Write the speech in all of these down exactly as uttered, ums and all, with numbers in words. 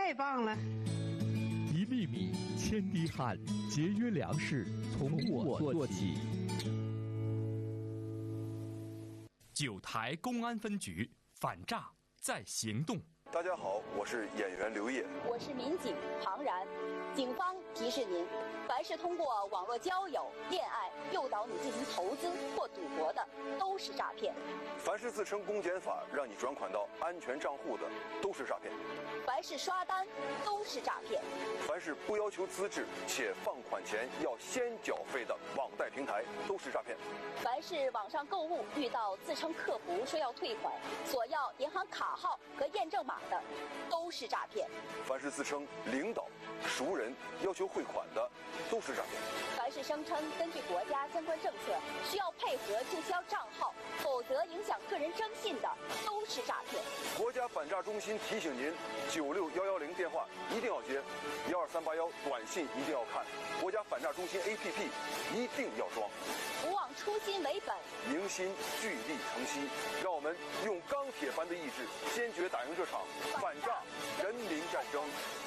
太棒了！ 一粒米，千滴汗，节约粮食从我做起。九台公安分局反诈在行动。 大家好，我是演员刘烨， 我是民警庞然。警方提示您，凡是通过网络交友、恋爱诱导你进行投资或赌博的，都是诈骗； 凡是自称公检法让你转款到安全账户的，都是诈骗； 凡是刷单，都是诈骗； 凡是不要求资质且放款前要先缴费的网贷平台，都是诈骗； 凡是网上购物遇到自称客服说要退款，索要银行卡号和验证码的，都是诈骗； 凡是自称领导、熟人要求汇款的，都是诈骗； 凡是声称根据国家相关政策需要配合注销账号，否则影响个人征信的，都是诈骗。 国家反诈中心提醒您：九六幺幺零电话一定要接，幺二三八幺短信一定要看，国家反诈中心 A P P 一定要装。 不忘初心为本， 凝心聚力成溪，让我们用钢铁般的意志，坚决打赢这场反诈人民战争。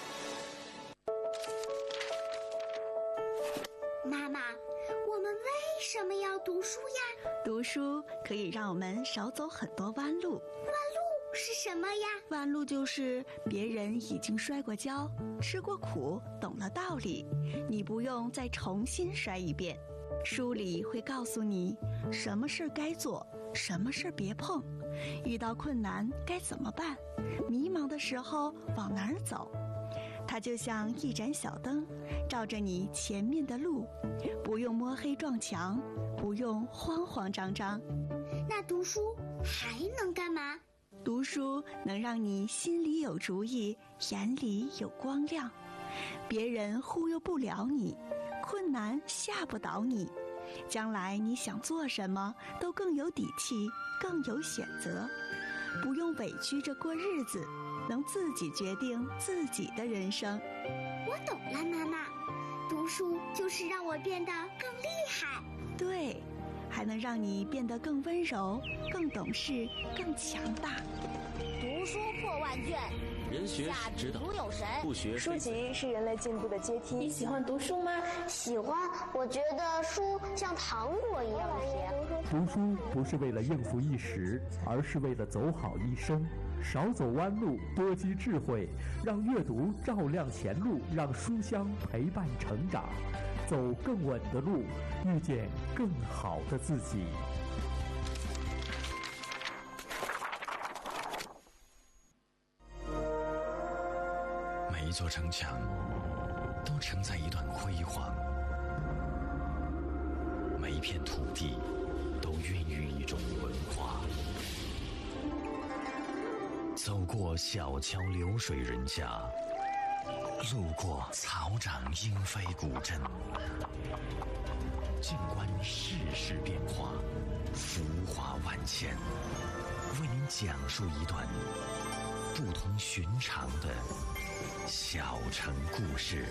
妈妈，我们为什么要读书呀？ 读书可以让我们少走很多弯路。弯路是什么呀？ 弯路就是别人已经摔过跤、吃过苦、懂了道理，你不用再重新摔一遍。书里会告诉你什么事该做，什么事别碰，遇到困难该怎么办，迷茫的时候往哪儿走。它就像一盏小灯，照着你前面的路，不用摸黑撞墙，不用慌慌张张。 那读书还能干嘛？ 读书能让你心里有主意，眼里有光亮，别人忽悠不了你，困难吓不倒你，将来你想做什么都更有底气，更有选择，不用委屈着过日子，能自己决定自己的人生。 我懂了，妈妈，读书就是让我变得更厉害。 对，还能让你变得更温柔，更懂事，更强大。 读书破万卷， 人学是指导，不学书籍是人类进步的阶梯。 你喜欢读书吗？ 喜欢，我觉得书像糖果一样甜。 读书不是为了应付一时，而是为了走好一生。少走弯路，多积智慧，让阅读照亮前路，让书香陪伴成长，走更稳的路，遇见更好的自己。 每一座城墙都承载一段辉煌，每一片土地都孕育一种文化。走过小桥流水人家，路过草长莺飞古镇，静观世事变化，浮华万千，为您讲述一段不同寻常的小城故事。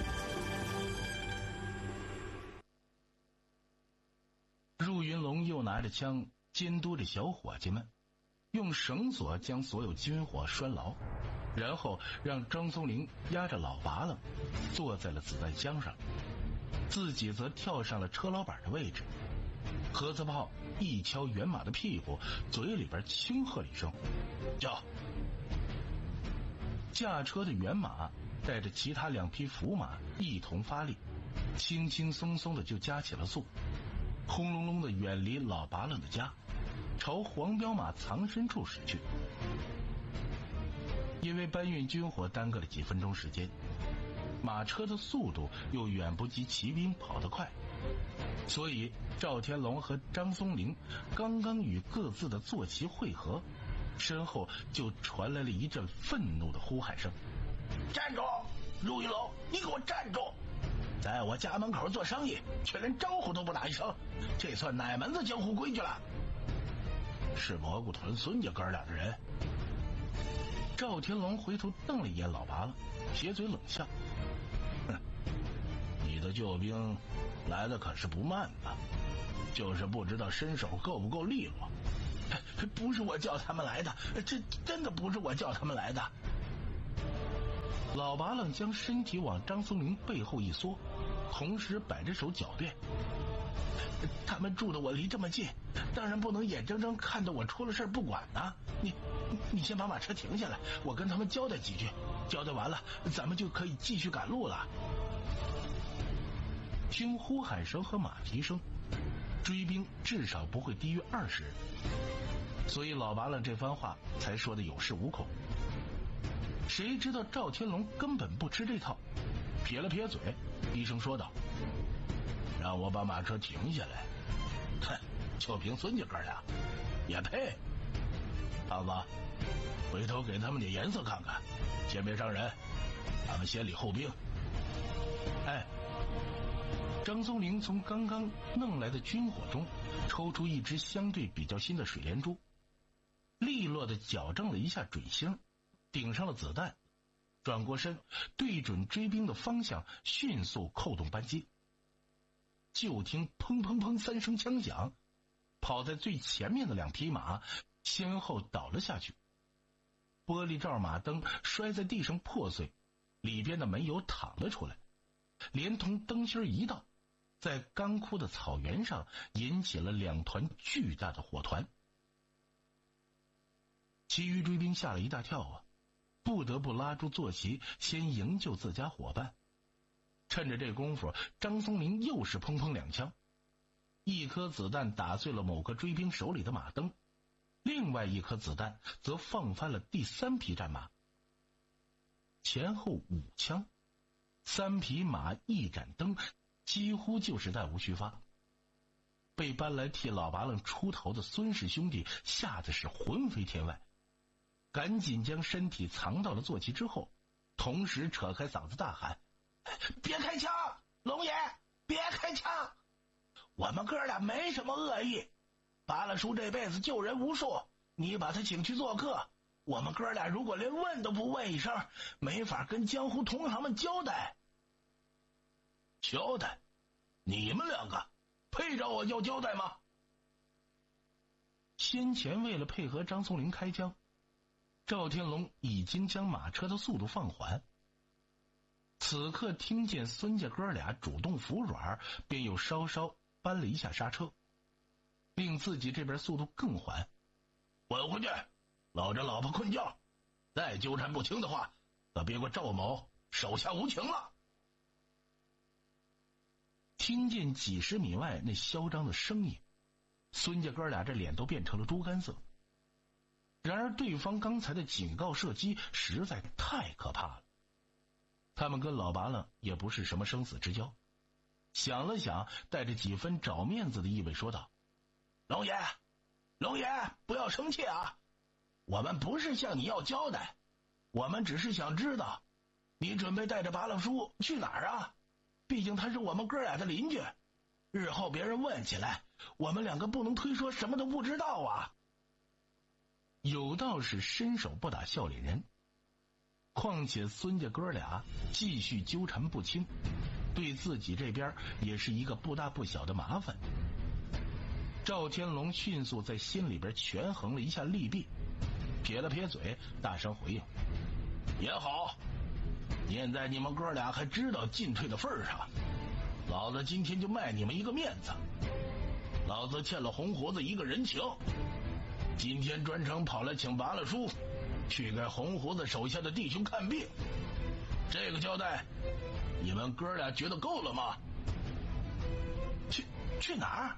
入云龙又拿着枪监督着小伙计们，用绳索将所有军火拴牢，然后让张松龄压着老拔楞坐在了子弹箱上，自己则跳上了车老板的位置。盒子炮一敲袁马的屁股，嘴里边轻喝了一声：“叫！”驾车的袁马带着其他两匹伏马一同发力，轻轻松松的就加起了速，轰隆隆的远离老拔楞的家，朝黄骠马藏身处驶去。因为搬运军火耽搁了几分钟时间，马车的速度又远不及骑兵跑得快，所以赵天龙和张松龄刚刚与各自的坐骑会合，身后就传来了一阵愤怒的呼喊声：“站住！入云龙，你给我站住！在我家门口做生意，却连招呼都不打一声，这算哪门子江湖规矩了？”是蘑菇屯孙家哥俩的人。赵天龙回头瞪了一眼老拔了，撇嘴冷笑：“哼，你的救兵来的可是不慢吧？就是不知道身手够不够利落。不是我叫他们来的，这真的不是我叫他们来的。” 老八郎将身体往张松林背后一缩，同时摆着手狡辩：他们住的我离这么近，当然不能眼睁睁看着我出了事不管啊！你你先把马车停下来，我跟他们交代几句，交代完了咱们就可以继续赶路了。听呼喊声和马蹄声，追兵至少不会低于二十人，所以老八郎这番话才说的有恃无恐。谁知道赵天龙根本不吃这套，撇了撇嘴，低声说道：让我把马车停下来，哼，就凭孙家哥俩也配？胖子，回头给他们点颜色看看，先别伤人，他们先礼后兵。哎，张松林从刚刚弄来的军火中抽出一支相对比较新的水连珠，利落地矫正了一下准星，顶上了子弹，转过身对准追兵的方向迅速扣动扳机。就听砰砰砰三声枪响，跑在最前面的两匹马先后倒了下去，玻璃罩马灯摔在地上破碎，里边的煤油淌了出来，连同灯芯一道，在干枯的草原上引起了两团巨大的火团。其余追兵吓了一大跳啊，不得不拉住坐骑先营救自家伙伴。趁着这功夫，张松林又是砰砰两枪，一颗子弹打碎了某个追兵手里的马灯，另外一颗子弹则放翻了第三匹战马。前后五枪，三匹马一盏灯，几乎就是弹无虚发。被搬来替老八郎出头的孙氏兄弟吓得是魂飞天外，赶紧将身体藏到了坐骑之后，同时扯开嗓子大喊：别开枪，龙爷，别开枪！我们哥俩没什么恶意，八郎叔这辈子救人无数，你把他请去做客，我们哥俩如果连问都不问一声，没法跟江湖同行们交代。交代？你们两个配找我要交代吗？先前为了配合张松林开枪，赵天龙已经将马车的速度放缓，此刻听见孙家哥俩主动服软，便又稍稍扳了一下刹车，令自己这边速度更缓。滚回去，老着老婆困觉，再纠缠不清的话，可别怪赵某手下无情了。听见几十米外那嚣张的声音，孙家哥俩这脸都变成了猪肝色。然而对方刚才的警告射击实在太可怕了，他们跟老八郎也不是什么生死之交。想了想，带着几分找面子的意味说道：龙爷，龙爷，不要生气啊，我们不是向你要交代，我们只是想知道你准备带着八郎叔去哪儿啊？毕竟他是我们哥俩的邻居，日后别人问起来，我们两个不能推说什么都不知道啊。有道是伸手不打笑脸人，况且孙家哥俩继续纠缠不清，对自己这边也是一个不大不小的麻烦。赵天龙迅速在心里边权衡了一下利弊，撇了撇嘴，大声回应：也好，念在你们哥俩还知道进退的份上，老子今天就卖你们一个面子。老子欠了红胡子一个人情，今天专程跑来请八了叔去给红胡子手下的弟兄看病，这个交代你们哥俩觉得够了吗？去去哪儿？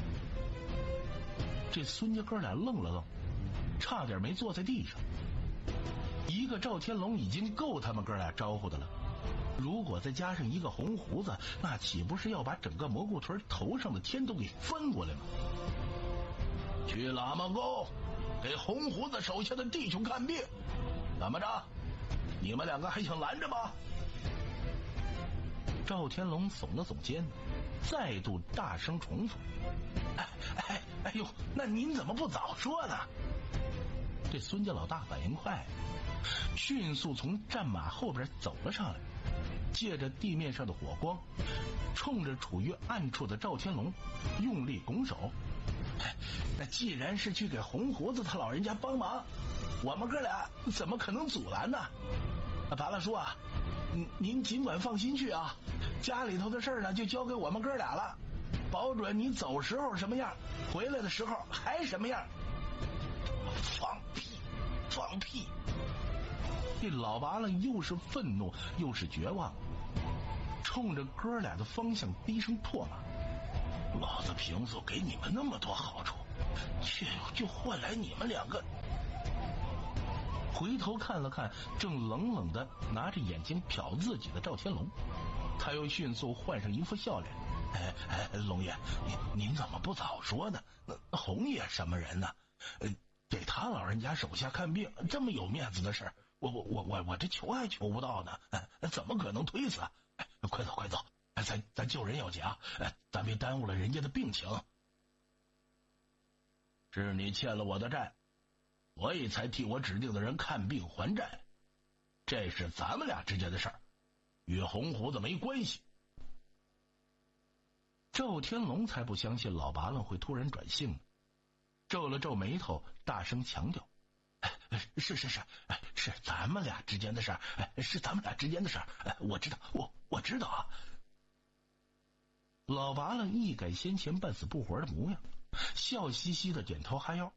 这孙家哥俩愣了愣，差点没坐在地上。一个赵天龙已经够他们哥俩招呼的了，如果再加上一个红胡子，那岂不是要把整个蘑菇屯头上的天都给翻过来吗？去喇嘛沟给红胡子手下的弟兄看病，怎么着？你们两个还想拦着吗？赵天龙耸了耸肩，再度大声重复：哎哎哎呦，那您怎么不早说呢？这孙家老大反应快，迅速从战马后边走了上来，借着地面上的火光，冲着处于暗处的赵天龙用力拱手。那既然是去给红胡子他老人家帮忙，我们哥俩怎么可能阻拦呢？ 拔蜡叔啊，您您尽管放心去啊，家里头的事儿呢就交给我们哥俩了，保准你走时候什么样，回来的时候还什么样。放屁，放屁！这老拔蜡又是愤怒又是绝望，冲着哥俩的方向低声唾骂：老子平素给你们那么多好处，却就换来你们两个。回头看了看正冷冷的拿着眼睛瞟自己的赵天龙，他又迅速换上一副笑脸：哎哎，龙爷，您您怎么不早说呢？红爷什么人呢？呃，给他老人家手下看病，这么有面子的事，我我我我我这求还求不到呢，哎，怎么可能推辞？哎，快走快走，咱咱救人要紧啊！哎，咱别耽误了人家的病情。是你欠了我的债，所以才替我指定的人看病还债，这是咱们俩之间的事儿，与红胡子没关系。赵天龙才不相信老拔蜡会突然转性，皱了皱眉头，大声强调：是是是，是咱们俩之间的事儿，是咱们俩之间的事儿，我知道，我我知道啊。老拔蜡一改先前半死不活的模样，笑嘻嘻的点头哈腰。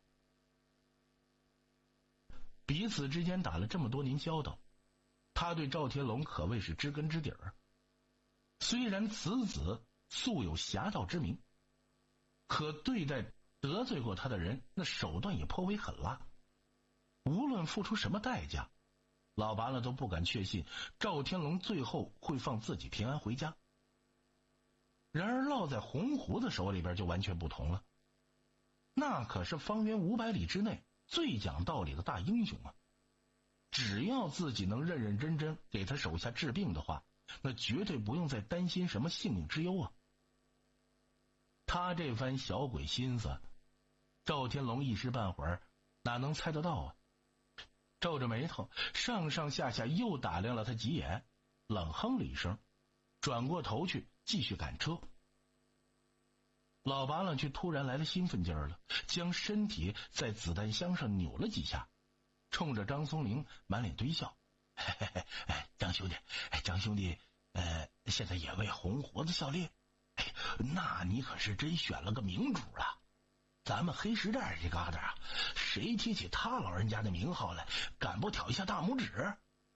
彼此之间打了这么多年交道，他对赵天龙可谓是知根知底儿。虽然此子素有侠盗之名，可对待得罪过他的人，那手段也颇为狠辣。无论付出什么代价，老拔蜡都不敢确信赵天龙最后会放自己平安回家。然而落在红胡子手里边就完全不同了，那可是方圆五百里之内最讲道理的大英雄啊！只要自己能认认真真给他手下治病的话，那绝对不用再担心什么性命之忧啊！他这番小鬼心思，赵天龙一时半会儿哪能猜得到啊？皱着眉头，上上下下又打量了他几眼，冷哼了一声，转过头去继续赶车。老拔蜡却突然来了兴奋劲儿了，将身体在子弹箱上扭了几下，冲着张松龄满脸堆笑：嘿嘿嘿，哎，张兄弟，哎，张兄弟，呃，现在也为红胡子效力，哎，那你可是真选了个明主了。咱们黑石寨这疙瘩啊，谁提起他老人家的名号来，敢不挑一下大拇指？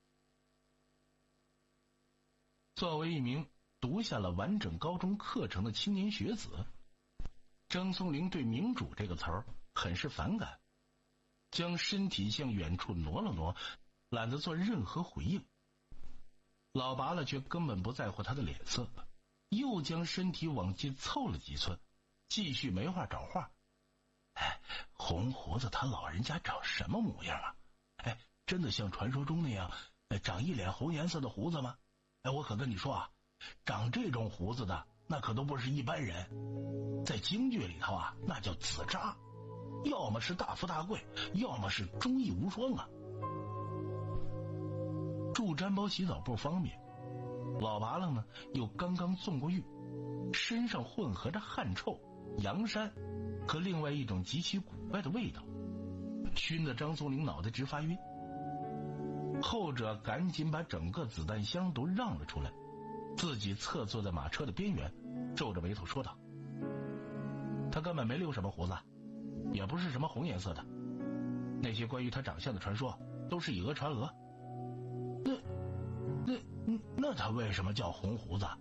作为一名读下了完整高中课程的青年学子，张松龄对明主这个词儿很是反感，将身体向远处挪了挪，懒得做任何回应。老拔蜡却根本不在乎他的脸色，又将身体往近凑了几寸，继续没话找话：哎，红胡子他老人家长什么模样啊？哎，真的像传说中那样，长一脸红颜色的胡子吗？哎，我可跟你说啊，长这种胡子的那可都不是一般人，在京剧里头啊，那叫紫渣，要么是大富大贵，要么是忠义无双啊。住毡包洗澡不方便，老拔蜡呢又刚刚纵过浴，身上混合着汗臭、洋膻和另外一种极其古怪的味道，熏得张松龄脑袋直发晕。后者赶紧把整个子弹箱都让了出来，自己侧坐在马车的边缘，皱着眉头说道：他根本没留什么胡子，也不是什么红颜色的，那些关于他长相的传说都是以讹传讹。那那那他为什么叫红胡子？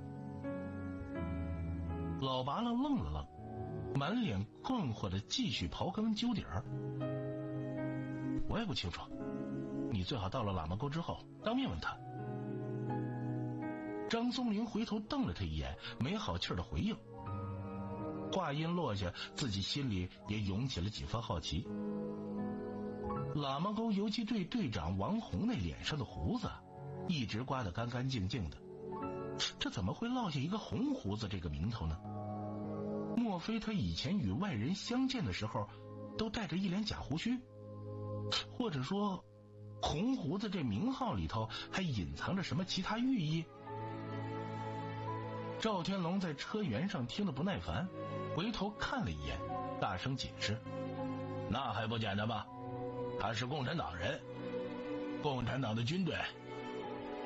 老拔蜡愣了愣，满脸困惑的继续刨根究底儿。我也不清楚，你最好到了喇嘛沟之后当面问他。张松龄回头瞪了他一眼，没好气的回应。话音落下，自己心里也涌起了几分好奇。喇嘛沟游击队队长王红那脸上的胡子一直刮得干干净净的，这怎么会落下一个红胡子这个名头呢？莫非他以前与外人相见的时候都带着一脸假胡须？或者说红胡子这名号里头还隐藏着什么其他寓意？赵天龙在车辕上听得不耐烦，回头看了一眼，大声解释：那还不简单吗？他是共产党人，共产党的军队